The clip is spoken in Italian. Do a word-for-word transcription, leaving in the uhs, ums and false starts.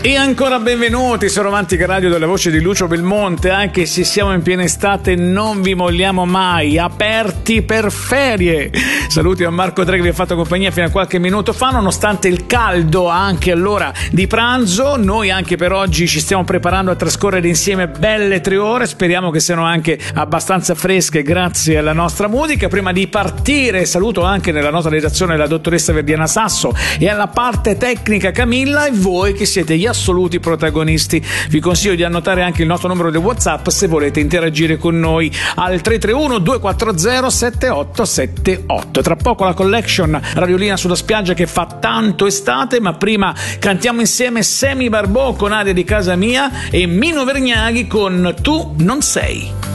E ancora benvenuti su Romantica Radio della voce di Lucio Belmonte. Anche se siamo in piena estate non vi molliamo mai, aperti per ferie. Saluti a Marco Tre che vi ha fatto compagnia fino a qualche minuto fa, nonostante il caldo anche all'ora di pranzo. Noi anche per oggi ci stiamo preparando a trascorrere insieme belle tre ore, speriamo che siano anche abbastanza fresche grazie alla nostra musica. Prima di partire saluto anche nella nostra redazione la dottoressa Verdiana Sasso e alla parte tecnica Camilla, e voi che siete gli assoluti protagonisti. Vi consiglio di annotare anche il nostro numero di WhatsApp se volete interagire con noi al tre tre uno due quattro zero sette otto sette otto. Tra poco la collection Radiolina sulla spiaggia che fa tanto estate, ma prima cantiamo insieme Semi Barbò con Aria di casa mia e Mino Vergnaghi con Tu non sei.